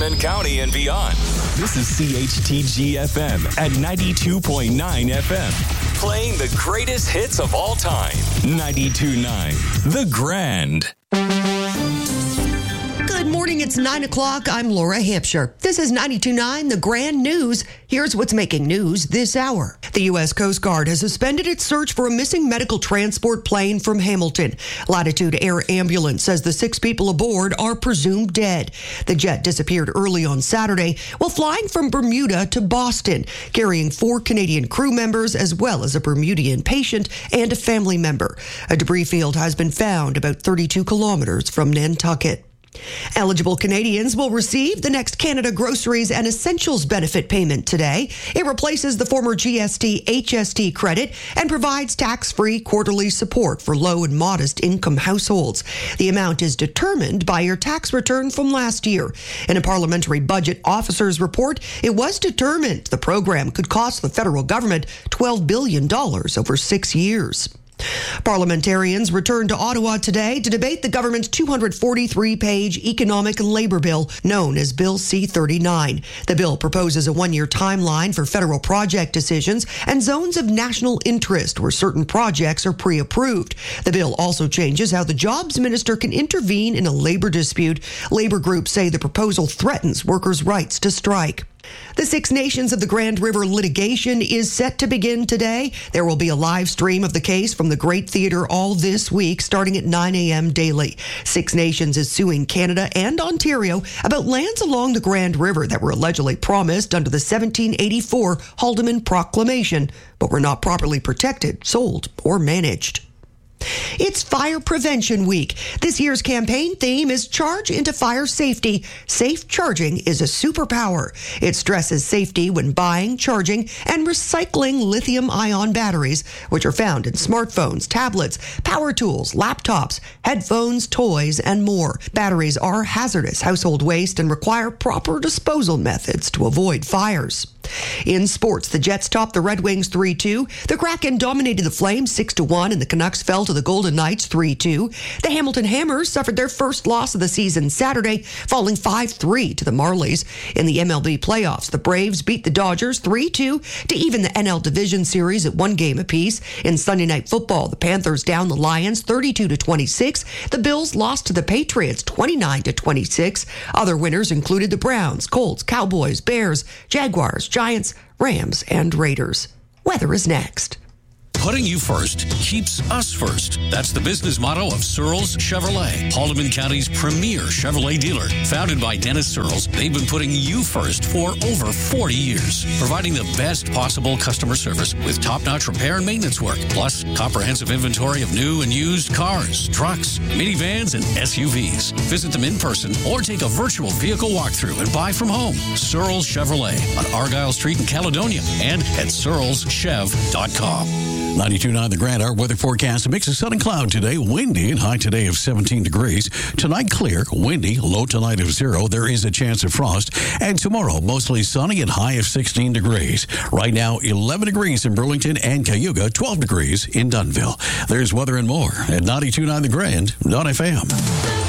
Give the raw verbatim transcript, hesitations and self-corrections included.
Hardin County and beyond. This is C H T G F M at ninety-two point nine F M. Playing the greatest hits of all time. ninety-two point nine The Grand. Good morning. It's nine o'clock. I'm Laura Hampshire. This is ninety-two point nine The Grand News. Here's what's making news this hour. The U S Coast Guard has suspended its search for a missing medical transport plane from Hamilton. Latitude Air Ambulance says the six people aboard are presumed dead. The jet disappeared early on Saturday while flying from Bermuda to Boston, carrying four Canadian crew members as well as a Bermudian patient and a family member. A debris field has been found about thirty-two kilometers from Nantucket. Eligible Canadians will receive the next Canada Groceries and Essentials benefit payment today. It replaces the former G S T H S T credit and provides tax-free quarterly support for low and modest income households. The amount is determined by your tax return from last year. In a parliamentary budget officer's report, it was determined the program could cost the federal government twelve billion dollars over six years. Parliamentarians returned to Ottawa today to debate the government's two hundred forty-three page economic and labor bill, known as Bill C thirty-nine. The bill proposes a one-year timeline for federal project decisions and zones of national interest where certain projects are pre-approved. The bill also changes how the jobs minister can intervene in a labor dispute. Labor groups say the proposal threatens workers' rights to strike. The Six Nations of the Grand River litigation is set to begin today. There will be a live stream of the case from the Great Theatre all this week, starting at nine a.m. daily. Six Nations is suing Canada and Ontario about lands along the Grand River that were allegedly promised under the seventeen eighty-four Haldimand Proclamation, but were not properly protected, sold, or managed. It's Fire Prevention Week. This year's campaign theme is Charge into Fire Safety. Safe charging is a superpower. It stresses safety when buying, charging, and recycling lithium-ion batteries, which are found in smartphones, tablets, power tools, laptops, headphones, toys, and more. Batteries are hazardous household waste and require proper disposal methods to avoid fires. In sports, the Jets topped the Red Wings three two. The Kraken dominated the Flames six to one, and the Canucks fell to the Golden Knights three two. The Hamilton Hammers suffered their first loss of the season Saturday, falling five three to the Marlies. In the M L B playoffs, the Braves beat the Dodgers three two to even the N L Division Series at one game apiece. In Sunday Night Football, the Panthers downed the Lions thirty-two to twenty-six. The Bills lost to the Patriots twenty-nine to twenty-six. Other winners included the Browns, Colts, Cowboys, Bears, Jaguars, Giants, Rams, and Raiders. Weather is next. Putting you first keeps us first. That's the business motto of Searles Chevrolet, Haldimand County's premier Chevrolet dealer. Founded by Dennis Searles, they've been putting you first for over forty years, providing the best possible customer service with top-notch repair and maintenance work, plus comprehensive inventory of new and used cars, trucks, minivans, and S U Vs. Visit them in person or take a virtual vehicle walkthrough and buy from home. Searles Chevrolet on Argyle Street in Caledonia and at searles chev dot com. ninety-two point nine The Grand, our weather forecast. A mix of sun and cloud today. Windy and high today of seventeen degrees. Tonight clear, windy, low tonight of zero. There is a chance of frost. And tomorrow, mostly sunny and high of sixteen degrees. Right now, eleven degrees in Burlington and Cayuga, twelve degrees in Dunnville. There's weather and more at ninety-two point nine The Grand, dot F M.